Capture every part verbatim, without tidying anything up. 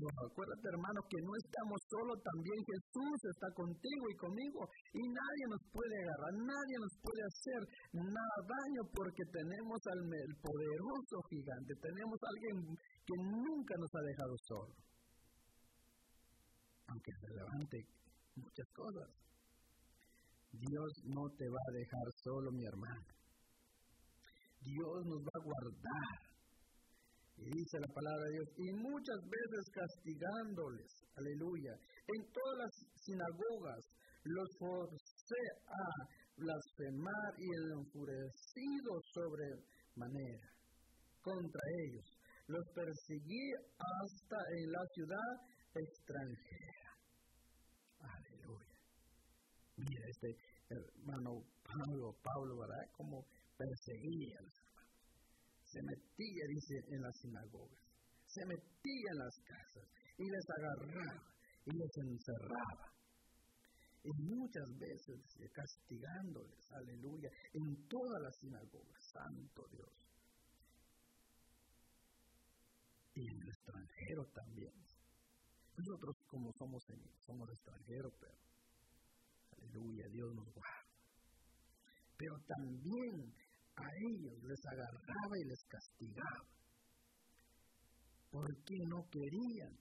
Pero acuérdate, hermano, que no estamos solos, también Jesús está contigo y conmigo, y nadie nos puede agarrar, nadie nos puede hacer nada daño, porque tenemos al el poderoso gigante, tenemos a alguien que nunca nos ha dejado solo. Aunque se levante muchas cosas, Dios no te va a dejar solo, mi hermano. Dios nos va a guardar. Y dice la palabra de Dios, y muchas veces castigándoles, aleluya, en todas las sinagogas los forcé a blasfemar y el enfurecido sobremanera contra ellos. Los perseguí hasta en la ciudad extranjera. Aleluya. Mira este hermano Pablo, Pablo, ¿verdad? Como perseguía a los hermanos. Se metía, dice, en las sinagogas. Se metía en las casas y les agarraba y les encerraba. Y muchas veces castigándoles, aleluya, en todas las sinagogas, santo Dios. Y en el extranjero también. Nosotros como somos, somos extranjeros, pero aleluya, Dios nos guarda. Pero también a ellos les agarraba y les castigaba, porque no querían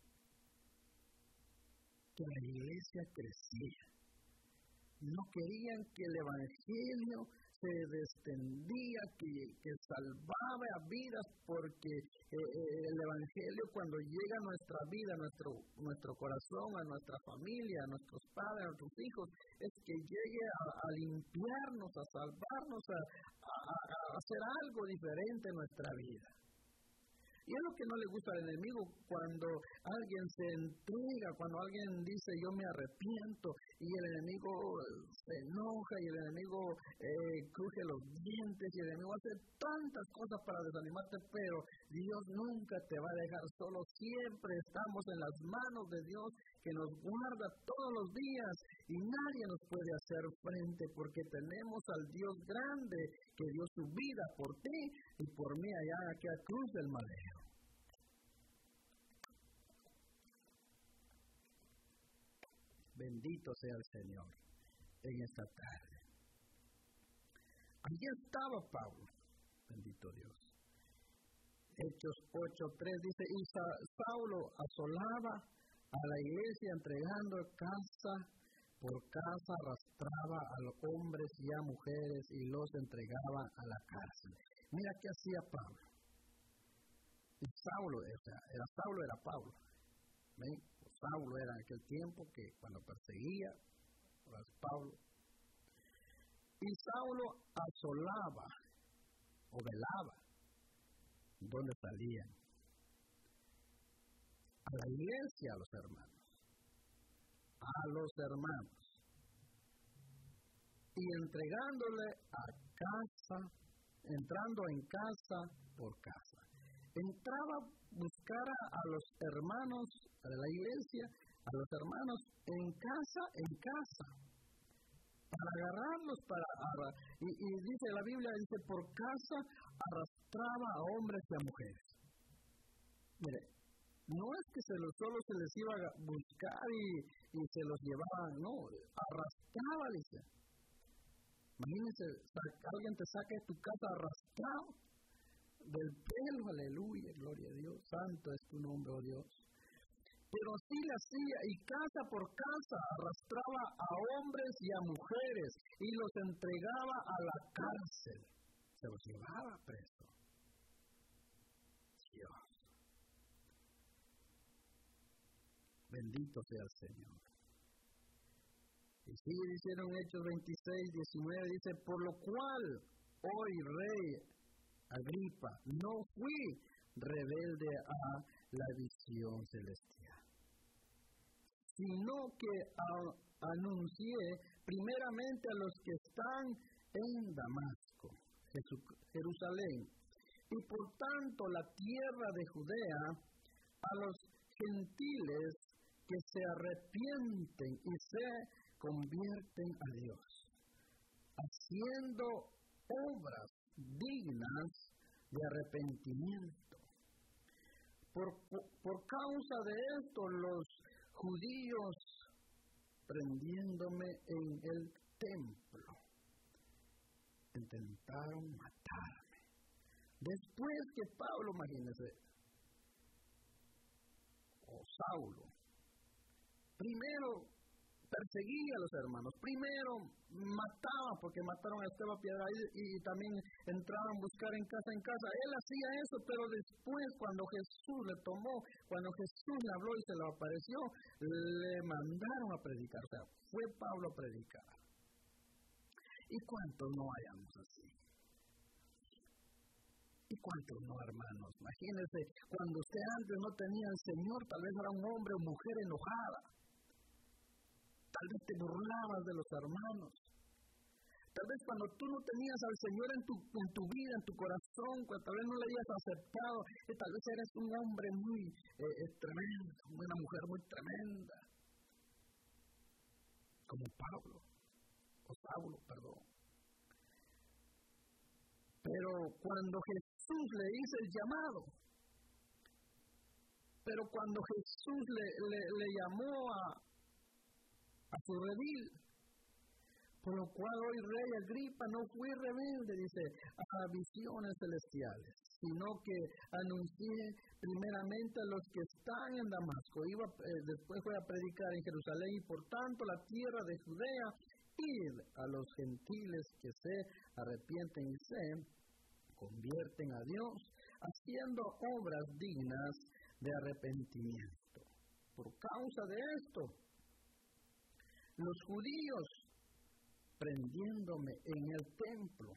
que la iglesia creciera, no querían que el evangelio se extendía, que, que salvaba vidas, porque eh, el evangelio cuando llega a nuestra vida, a nuestro, nuestro corazón, a nuestra familia, a nuestros padres, a nuestros hijos, es que llegue a, a limpiarnos, a salvarnos, a, a, a hacer algo diferente en nuestra vida. Y es lo que no le gusta al enemigo, cuando alguien se entrega, cuando alguien dice yo me arrepiento, y el enemigo se enoja, y el enemigo eh, cruje los dientes, y el enemigo hace tantas cosas para desanimarte, pero Dios nunca te va a dejar solo, siempre estamos en las manos de Dios, que nos guarda todos los días, y nadie nos puede hacer frente, porque tenemos al Dios grande, que dio su vida por ti y por mí allá en aquella cruz del madero. Bendito sea el Señor en esta tarde. Allí estaba Pablo, bendito Dios. Hechos ocho tres dice, y Saulo asolaba a la iglesia, entregando casa por casa, arrastraba a los hombres y a mujeres y los entregaba a la cárcel. Mira qué hacía Pablo. Y Saulo, o sea, era Saulo, era Pablo. ¿Ven? Saulo era en aquel tiempo que cuando perseguía a Pablo. Y Saulo asolaba o velaba donde salían. A la iglesia, a los hermanos. A los hermanos. Y entregándole a casa, entrando en casa por casa. Entraba a buscar a los hermanos de la iglesia, a los hermanos en casa, en casa, para agarrarlos, para y, y dice la Biblia, dice, por casa arrastraba a hombres y a mujeres. Mire, no es que se los, solo se les iba a buscar y, y se los llevaban, no, arrastraba, dice. Imagínense, alguien te saca de tu casa arrastrado del pelo, aleluya, gloria a Dios, santo es tu nombre, oh Dios. Pero sí le hacía, y casa por casa arrastraba a hombres y a mujeres, y los entregaba a la cárcel, se los llevaba preso. Dios. Bendito sea el Señor. Y sigue diciendo en Hechos veintiséis, diecinueve, dice, por lo cual, hoy Rey Agripa, no fui rebelde a la visión celestial, sino que a, anuncié primeramente a los que están en Damasco, Jerusalén, y por tanto la tierra de Judea, a los gentiles que se arrepienten y se convierten a Dios, haciendo obras dignas de arrepentimiento. Por, por, por causa de esto, los judíos, prendiéndome en el templo, intentaron matarme. Después que Pablo, imagínense, o Saulo, primero perseguía a los hermanos, primero mataba, porque mataron a Esteban Piedra y, y también entraban a buscar en casa en casa. Él hacía eso, pero después cuando Jesús le tomó, cuando Jesús le habló y se le apareció, le mandaron a predicar. O sea, fue Pablo a predicar. ¿Y cuántos no hayamos así? ¿Y cuántos no, hermanos? Imagínense, cuando usted antes no tenía al Señor, tal vez era un hombre o mujer enojada. Tal vez te burlabas de los hermanos. Tal vez cuando tú no tenías al Señor en tu, en tu vida, en tu corazón, cuando tal vez no le habías aceptado, eh, tal vez eres un hombre muy eh, tremendo, una mujer muy tremenda. Como Pablo, o Saulo, perdón. Pero cuando Jesús le hizo el llamado, pero cuando Jesús le, le, le llamó a, a su redil, por lo cual hoy rey Agripa no fui rebelde, dice, a visiones celestiales, sino que anuncié primeramente a los que están en Damasco, iba, eh, después fue a predicar en Jerusalén y por tanto la tierra de Judea, id a los gentiles que se arrepienten y se convierten a Dios, haciendo obras dignas de arrepentimiento. Por causa de esto, los judíos, prendiéndome en el templo,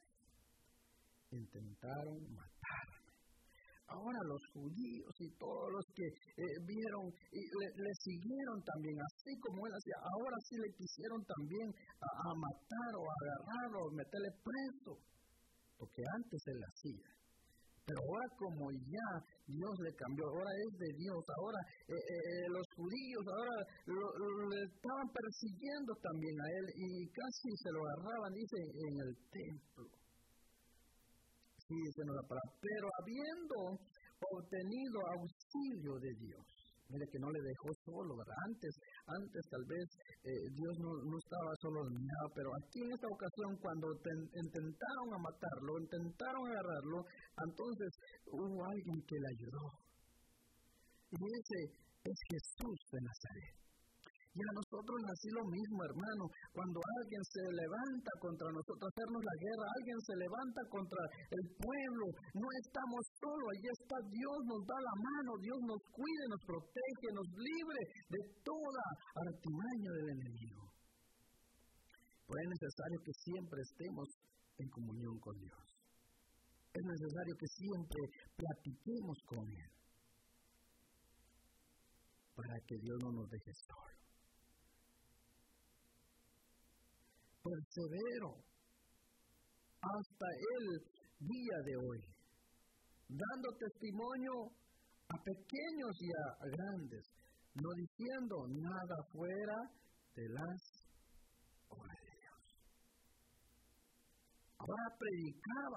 intentaron matarme. Ahora los judíos y todos los que eh, vieron y le, le siguieron también, así como él hacía, ahora sí le quisieron también a, a matar o a agarrarlo o meterle preso, porque antes él hacía. Pero ahora como ya Dios le cambió, ahora es de Dios, ahora eh, eh, los judíos ahora lo, lo, le estaban persiguiendo también a él y casi se lo agarraban, dice, en el templo. Sí, dice la palabra, pero habiendo obtenido auxilio de Dios. Mire que no le dejó solo, ¿verdad? Antes, antes tal vez eh, Dios no, no estaba solo dominado, pero aquí en esta ocasión cuando ten, intentaron a matarlo, intentaron agarrarlo, entonces hubo alguien que le ayudó. Y ese es Jesús de Nazaret. Y a nosotros así lo mismo, hermano. Cuando alguien se levanta contra nosotros, hacernos la guerra, alguien se levanta contra el pueblo, no estamos solos, allí está Dios, nos da la mano, Dios nos cuide, nos protege, nos libre de toda artimaña del enemigo. Pero es necesario que siempre estemos en comunión con Dios. Es necesario que siempre platiquemos con Él, para que Dios no nos deje solos. Persevero hasta el día de hoy, dando testimonio a pequeños y a grandes, no diciendo nada fuera de las obras de Dios. Ahora predicaba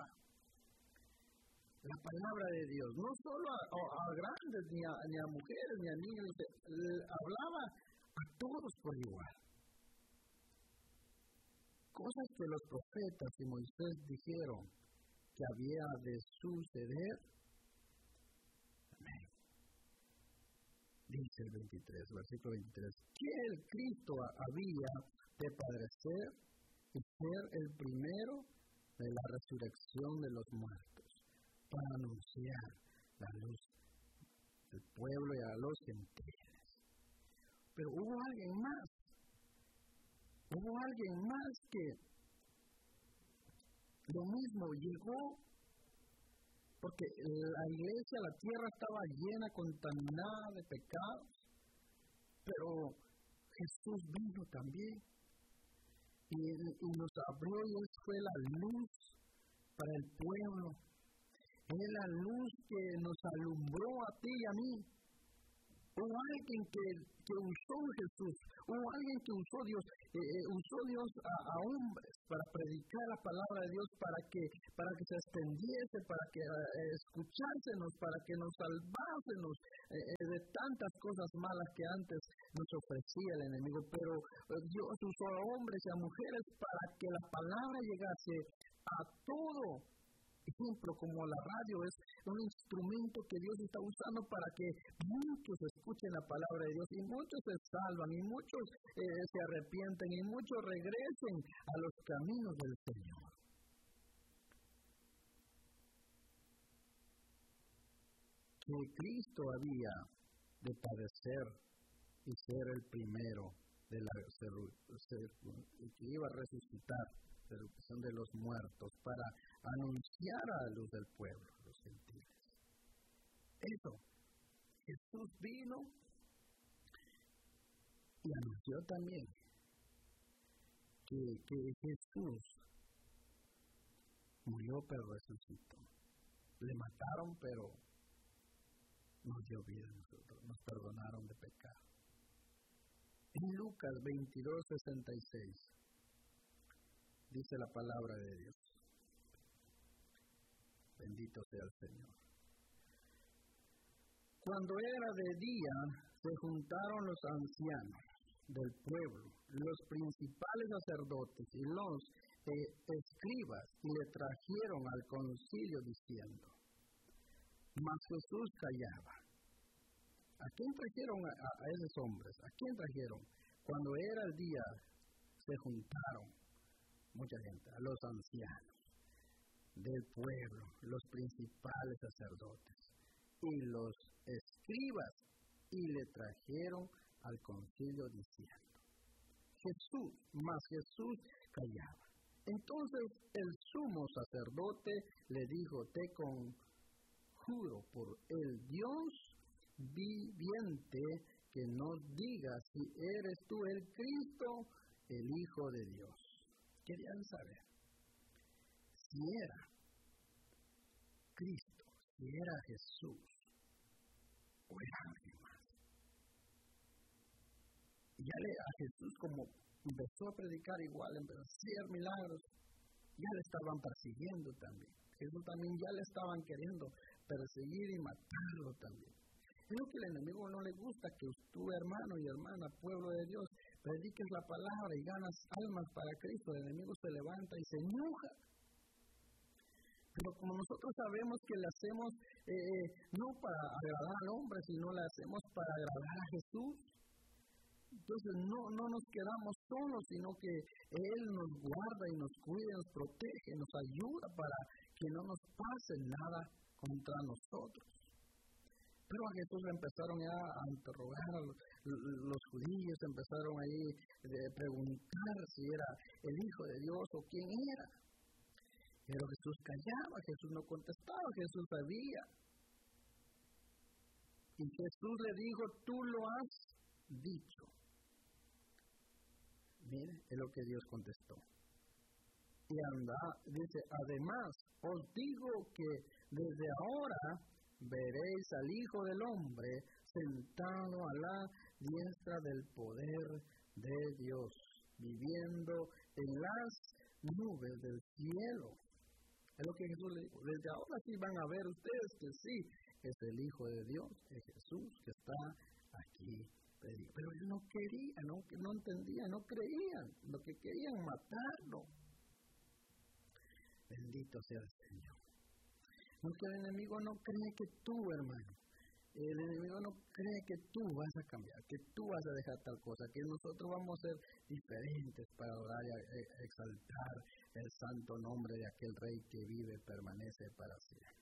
la palabra de Dios, no solo a, a, a grandes, ni a, ni a mujeres, ni a niños, hablaba a todos por igual. Cosas que los profetas y Moisés dijeron que había de suceder. Amén. Dice el veintitrés, versículo veintitrés, que el Cristo había de padecer y ser el primero de la resurrección de los muertos, para anunciar la luz del pueblo y a los gentiles. Pero hubo alguien más. Hubo alguien más que lo mismo llegó, porque la iglesia, la tierra estaba llena, contaminada de pecados, pero Jesús vino también y, y nos abrió y Él fue la luz para el pueblo. Es la luz que nos alumbró a ti y a mí. Hubo alguien que, que usó Jesús, hubo alguien que usó Dios, eh, eh, usó Dios a, a hombres para predicar la palabra de Dios, para que, para que se extendiese, para que eh, escuchásemos, para que nos salvásemos eh, de tantas cosas malas que antes nos ofrecía el enemigo. Pero eh, Dios usó a hombres y a mujeres para que la palabra llegase a todo. Ejemplo, como la radio es un instrumento que Dios está usando para que muchos escuchen la palabra de Dios y muchos se salvan y muchos eh, se arrepienten y muchos regresen a los caminos del Señor. Que Cristo había de padecer y ser el primero de la ser, ser, que iba a resucitar de la resurrección de los muertos para anunciar a la luz del pueblo, los gentiles. Eso, Jesús vino y anunció también que, que Jesús murió pero resucitó. Le mataron pero nos dio vida a nosotros, nos perdonaron de pecado. En Lucas veintidós, sesenta y seis dice la palabra de Dios. Bendito sea el Señor. Cuando era de día, se juntaron los ancianos del pueblo, los principales sacerdotes y los eh, escribas, y le trajeron al concilio diciendo, mas Jesús callaba. ¿A quién trajeron a, a esos hombres? ¿A quién trajeron? Cuando era el día, se juntaron mucha gente, a los ancianos del pueblo, los principales sacerdotes y los escribas, y le trajeron al concilio diciendo, Jesús, mas Jesús callaba. Entonces el sumo sacerdote le dijo, te conjuro por el Dios viviente que nos digas si eres tú el Cristo, el Hijo de Dios. Querían saber si era Cristo, si era Jesús o era alguien más. Y ya le, a Jesús, como empezó a predicar igual, empezó a hacer milagros, ya le estaban persiguiendo también. Jesús también ya le estaban queriendo perseguir y matarlo también. Es lo que el enemigo no le gusta, que tú, hermano y hermana, pueblo de Dios, prediques la palabra y ganas almas para Cristo. El enemigo se levanta y se enoja. Pero como nosotros sabemos que le hacemos eh, no para agradar al hombre, sino le hacemos para agradar a Jesús, entonces no, no nos quedamos solos, sino que Él nos guarda y nos cuida, nos protege, nos ayuda para que no nos pase nada contra nosotros. Pero a Jesús le empezaron ya a interrogar, los judíos empezaron ahí a preguntar si era el Hijo de Dios o quién era. Pero Jesús callaba, Jesús no contestaba, Jesús sabía. Y Jesús le dijo, tú lo has dicho. Mire, es lo que Dios contestó. Y anda, dice, además, os digo que desde ahora veréis al Hijo del Hombre sentado a la diestra del poder de Dios, viviendo en las nubes del cielo. Es lo que Jesús le dijo. Desde ahora sí van a ver ustedes que sí, es el Hijo de Dios, es Jesús que está aquí. Pero ellos no querían, no, no entendían, no creían, lo que querían matarlo. Bendito sea el Señor. Porque el enemigo no cree que tú, hermano, el enemigo no cree que tú vas a cambiar, que tú vas a dejar tal cosa, que nosotros vamos a ser diferentes para adorar y exaltar el santo nombre de aquel Rey que vive y permanece para siempre.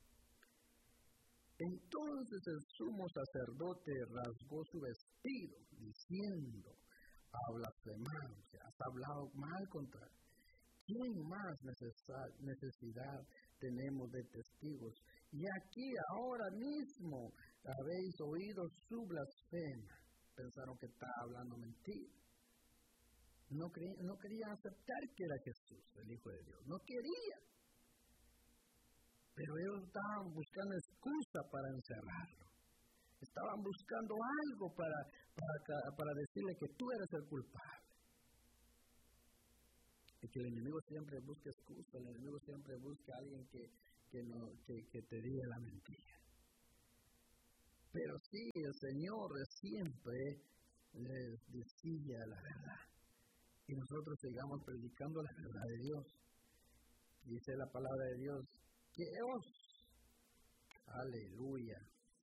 Entonces el sumo sacerdote rasgó su vestido, diciendo, ha blasfemado, o sea, has hablado mal contra él. ¿Quién más necesidad tenemos de testigos? Y aquí ahora mismo habéis oído su blasfema. Pensaron que estaba hablando mentira. No, creí, no querían aceptar que era Jesús, el Hijo de Dios. No querían. Pero ellos estaban buscando excusa para encerrarlo. Estaban buscando algo para, para, para decirle que tú eres el culpable. Y que el enemigo siempre busque excusa, el enemigo siempre busca a alguien que, que, no, que, que te diga la mentira. Pero sí, el Señor siempre les decía la verdad. Y nosotros sigamos predicando la verdad de Dios. Dice la palabra de Dios, que os, aleluya,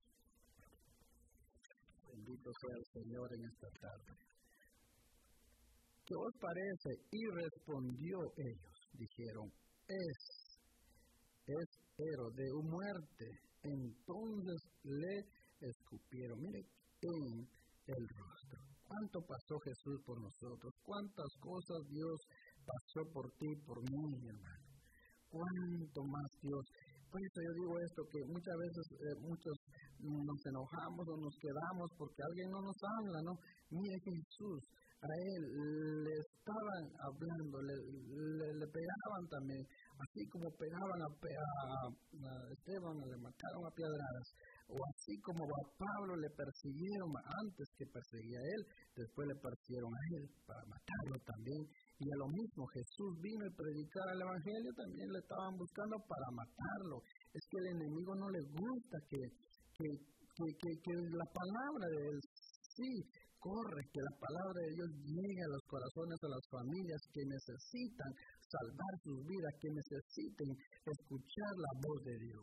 bendito sea el Señor en esta tarde. ¿Qué os parece? Y respondió ellos, dijeron, es, es pero de muerte. Entonces le escupieron, mire, en el rostro. ¿Cuánto pasó Jesús por nosotros? ¿Cuántas cosas Dios pasó por ti, por mí, hermano? ¿Cuánto más Dios? Por eso yo digo esto, que muchas veces eh, muchos nos enojamos o nos quedamos porque alguien no nos habla, ¿no? Mire que Jesús, a él le estaban hablando, le, le, le pegaban también, así como pegaban a, a, a Esteban, le mataron a piedradas, o así como a Pablo le persiguieron antes que perseguía a él, después le persiguieron a él para matarlo también. Y a lo mismo, Jesús vino a predicar el Evangelio, también le estaban buscando para matarlo. Es que el enemigo no le gusta que, que, que, que, que la palabra de él, sí, corre, que la palabra de Dios llegue a los corazones de las familias que necesitan salvar sus vidas, que necesiten escuchar la voz de Dios.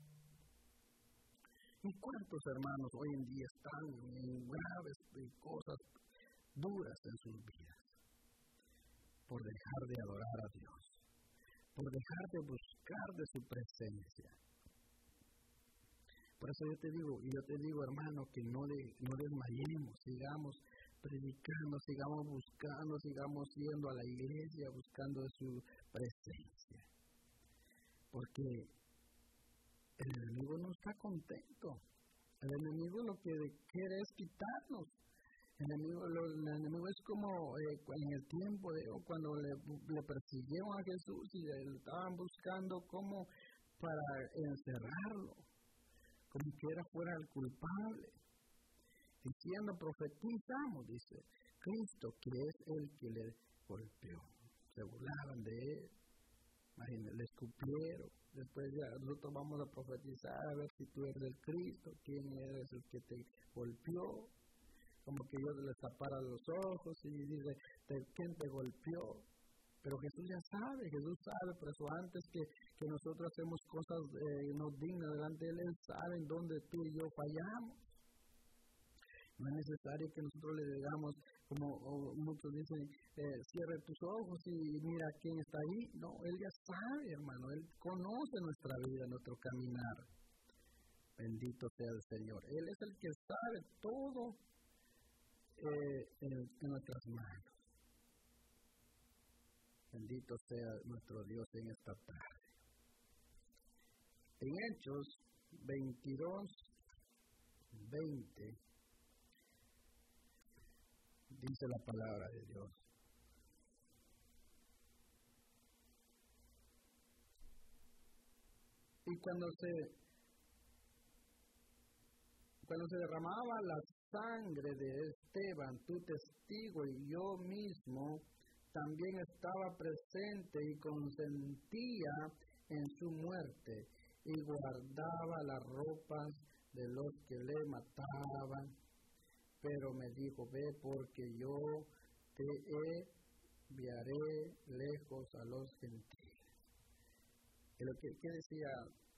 ¿Y cuántos hermanos hoy en día están en graves cosas duras en sus vidas? Por dejar de adorar a Dios, por dejar de buscar de su presencia. Por eso yo te digo, y yo te digo, hermano, que no, de, no desmayemos, sigamos predicando, sigamos buscando, sigamos yendo a la iglesia, buscando su presencia. Porque el enemigo no está contento. El enemigo lo que quiere es quitarnos. El enemigo, lo, el enemigo es como eh, en el tiempo de, cuando le, le persiguieron a Jesús y le estaban buscando como para encerrarlo, como que era fuera el culpable, diciendo, profetizamos, dice, Cristo, que es el que le golpeó. Se burlaban de él, imagínense, le escupieron. Después ya nosotros vamos a profetizar a ver si tú eres el Cristo, quién eres el que te golpeó. Como que Dios les tapara los ojos y dice, ¿quién te golpeó? Pero Jesús ya sabe, Jesús sabe, por eso antes que, que nosotros hacemos cosas eh, no dignas delante de Él, Él sabe en dónde tú y yo fallamos. No es necesario que nosotros le digamos, como muchos dicen, eh, cierre tus ojos y mira quién está ahí. No, Él ya sabe, hermano, Él conoce nuestra vida, nuestro caminar. Bendito sea el Señor. Él es el que sabe todo. Eh, en, en nuestras manos. Bendito sea nuestro Dios en esta tarde. En Hechos veintidós, veinte, dice la palabra de Dios. Y cuando se cuando se derramaba la sangre de Esteban, tu testigo, y yo mismo también estaba presente y consentía en su muerte y guardaba las ropas de los que le mataban. Pero me dijo, ve, porque yo te enviaré lejos a los gentiles. Y lo que, ¿qué decía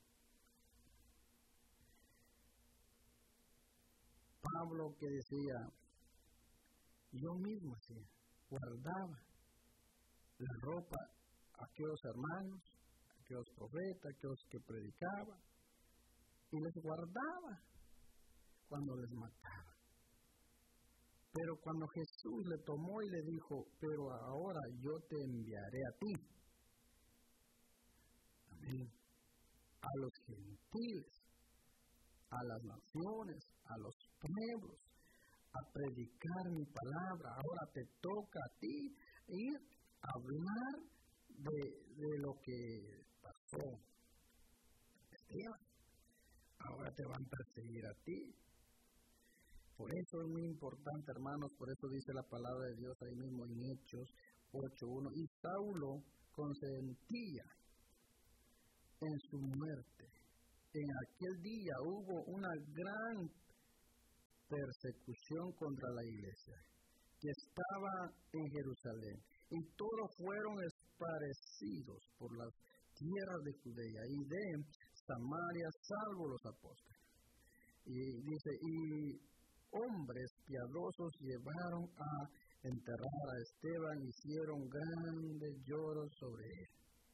Pablo? Que decía, yo mismo hacía, guardaba la ropa a aquellos hermanos, a aquellos profetas, a aquellos que predicaban, y les guardaba cuando les mataba. Pero cuando Jesús le tomó y le dijo, pero ahora yo te enviaré a ti, amén, a los gentiles, a las naciones, a los pueblos, a predicar mi palabra. Ahora te toca a ti ir a hablar de, de lo que pasó. Esteban, ahora te van a perseguir a ti. Por eso es muy importante, hermanos, por eso dice la palabra de Dios ahí mismo en Hechos ocho uno. Y Saulo consentía en su muerte. En aquel día hubo una gran persecución contra la iglesia que estaba en Jerusalén, y todos fueron esparcidos por las tierras de Judea y de Samaria, salvo los apóstoles. Y dice, y hombres piadosos llevaron a enterrar a Esteban, hicieron grandes lloros sobre él.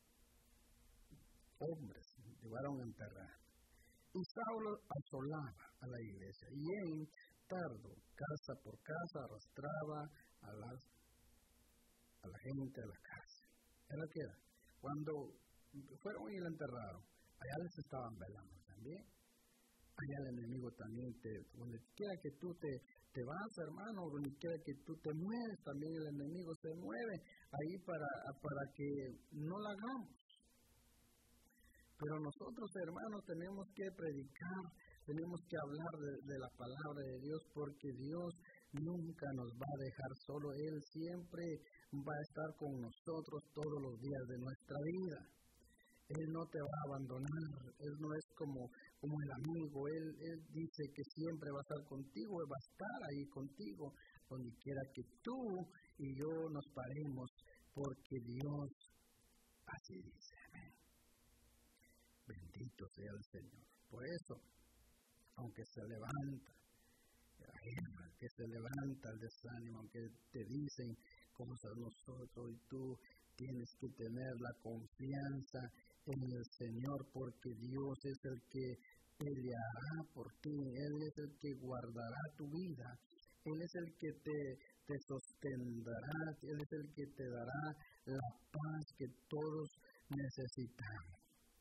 Hombres llevaron a enterrar. Y Saulo asolaba a la iglesia, y en tardo, casa por casa, arrastraba a, las, a la gente a la casa. ¿Era qué era? Cuando fueron y la enterraron, allá les estaban velando también. Allá el enemigo también, te, donde quiera que tú te, te vas, hermano, donde quiera que tú te mueves, también el enemigo se mueve ahí para, para que no la hagamos. Pero nosotros, hermanos, tenemos que predicar, tenemos que hablar de, de la palabra de Dios, porque Dios nunca nos va a dejar solo. Él siempre va a estar con nosotros todos los días de nuestra vida. Él no te va a abandonar, Él no es como, como el amigo, él, él dice que siempre va a estar contigo, Él va a estar ahí contigo, donde quiera que tú y yo nos paremos, porque Dios así dice. Amén. Bendito sea el Señor. Por eso, aunque se levanta la guerra, que se levanta el desánimo, aunque te dicen cosas nosotros, y tú tienes que tener la confianza en el Señor, porque Dios es el que peleará por ti, Él es el que guardará tu vida, Él es el que te, te sostendrá, Él es el que te dará la paz que todos necesitamos.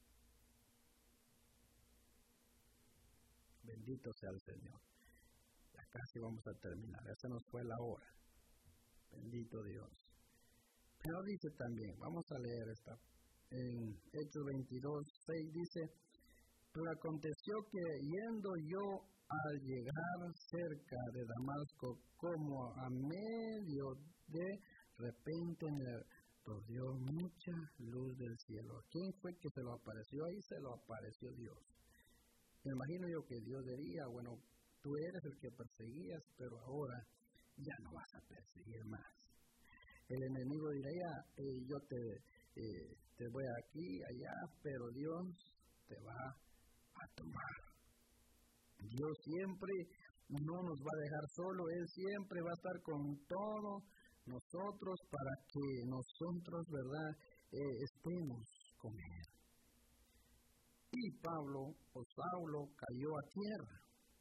Bendito sea el Señor. Ya casi vamos a terminar. Esa nos fue la hora. Bendito Dios. Pero dice también, vamos a leer esta, en Hechos veintidós, seis dice, pero aconteció que yendo yo al llegar cerca de Damasco, como a medio de repente me rodeó mucha luz del cielo. ¿Quién fue que se lo apareció? Ahí se lo apareció Dios. Me imagino yo que Dios diría, bueno, tú eres el que perseguías, pero ahora ya no vas a perseguir más. El enemigo diría, eh, yo te, eh, te voy aquí, allá, pero Dios te va a tomar. Dios siempre no nos va a dejar solo, Él siempre va a estar con todos nosotros para que nosotros, ¿verdad?, eh, estemos con Él. Y Pablo o Saulo cayó a tierra,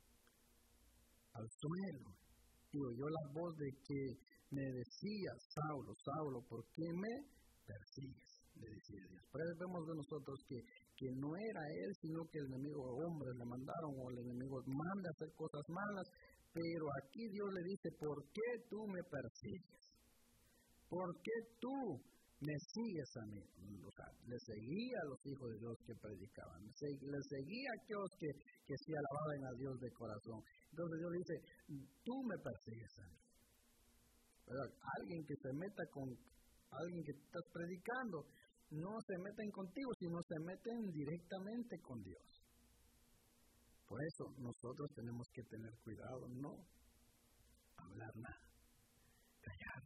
al suelo, y oyó la voz de que me decía, Saulo, Saulo, ¿por qué me persigues? Le decía Dios. Pero vemos de nosotros que, que no era él, sino que el enemigo, hombres le mandaron, o el enemigo manda a hacer cosas malas, pero aquí Dios le dice, ¿por qué tú me persigues? ¿Por qué tú me sigues a mí? O sea, le seguía a los hijos de Dios que predicaban, le seguía a aquellos que, que sí alababan a Dios de corazón. Entonces Dios dice, tú me persigues a mí. ¿Verdad? Alguien que se meta con alguien que estás predicando, no se meten contigo, sino se meten directamente con Dios. Por eso nosotros tenemos que tener cuidado, no hablar nada, callar.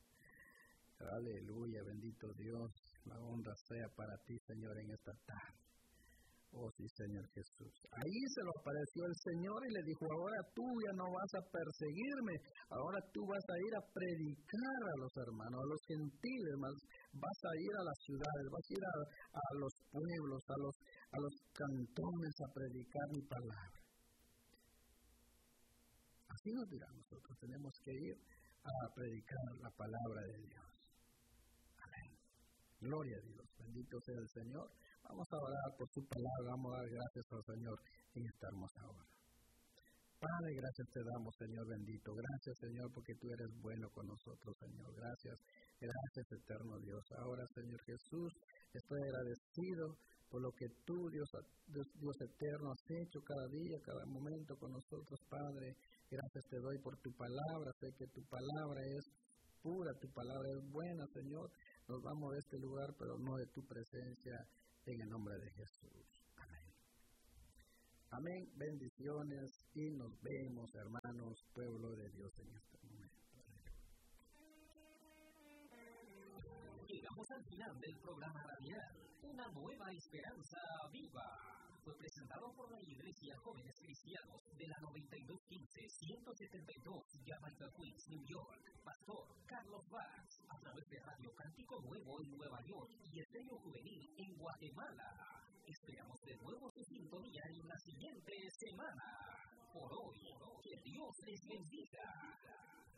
Aleluya, bendito Dios, la honra sea para ti, Señor, en esta tarde. Oh sí, Señor Jesús. Ahí se lo apareció el Señor y le dijo, ahora tú ya no vas a perseguirme, ahora tú vas a ir a predicar a los hermanos, a los gentiles, más vas a ir a las ciudades, vas a ir a, a los pueblos, a los, a los cantones a predicar mi palabra. Así nos dirá, nosotros tenemos que ir a predicar la palabra de Dios. Amén. Gloria a Dios, bendito sea el Señor. Vamos a orar por su palabra, vamos a dar gracias al Señor en esta hermosa hora. Padre, gracias te damos, Señor bendito. Gracias, Señor, porque tú eres bueno con nosotros, Señor. Gracias, gracias, eterno Dios. Ahora, Señor Jesús, estoy agradecido por lo que tú, Dios, Dios, Dios eterno, has hecho cada día, cada momento con nosotros, Padre. Gracias te doy por tu palabra. Sé que tu palabra es pura, tu palabra es buena, Señor. Nos vamos de este lugar, pero no de tu presencia, en el nombre de Jesús. Amén. Amén. Bendiciones y nos vemos, hermanos, pueblo de Dios, en este momento. Llegamos al final del programa radial, Una Nueva Esperanza Viva. Fue presentado por la Iglesia Jóvenes Cristianos de la noventa y dos quince ciento setenta y dos Jamaica Queens, New York. Pastor Carlos Vaz, a través de Radio Cántico Nuevo en Nueva York y Estéreo Juvenil en Guatemala. Esperamos de nuevo su sintonía en la siguiente semana. Por hoy, que Dios les bendiga.